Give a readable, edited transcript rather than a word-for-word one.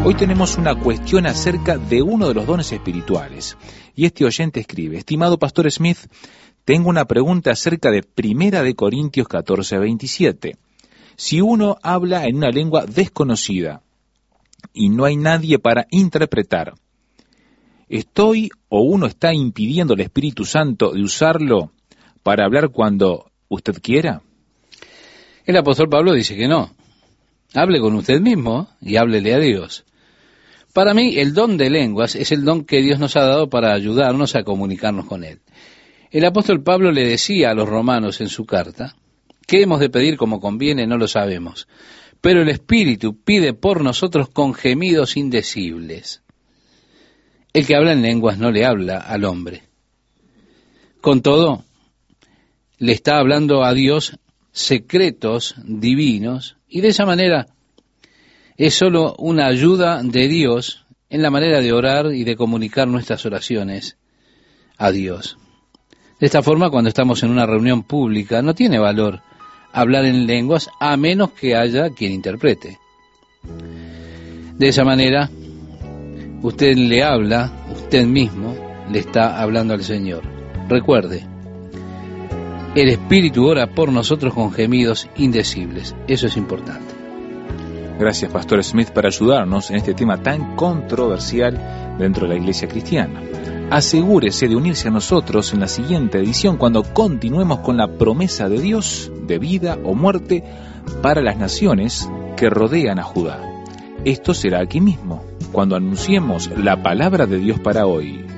Hoy tenemos una cuestión acerca de uno de los dones espirituales. Y este oyente escribe: estimado Pastor Smith, tengo una pregunta acerca de 1 Corintios 14:27. Si uno habla en una lengua desconocida y no hay nadie para interpretar, ¿estoy o uno está impidiendo al Espíritu Santo de usarlo para hablar cuando usted quiera? El apóstol Pablo dice que no. Hable con usted mismo y háblele a Dios. Para mí, el don de lenguas es el don que Dios nos ha dado para ayudarnos a comunicarnos con Él. El apóstol Pablo le decía a los romanos en su carta: ¿qué hemos de pedir como conviene? No lo sabemos. Pero el Espíritu pide por nosotros con gemidos indecibles. El que habla en lenguas no le habla al hombre. Con todo, le está hablando a Dios secretos divinos, y de esa manera es solo una ayuda de Dios en la manera de orar y de comunicar nuestras oraciones a Dios. De esta forma, cuando estamos en una reunión pública, no tiene valor hablar en lenguas a menos que haya quien interprete. De esa manera, usted le habla, usted mismo le está hablando al Señor. Recuerde, el Espíritu ora por nosotros con gemidos indecibles. Eso es importante. Gracias, Pastor Smith, por ayudarnos en este tema tan controversial dentro de la Iglesia cristiana. Asegúrese de unirse a nosotros en la siguiente edición cuando continuemos con la promesa de Dios de vida o muerte para las naciones que rodean a Judá. Esto será aquí mismo, cuando anunciemos la palabra de Dios para hoy.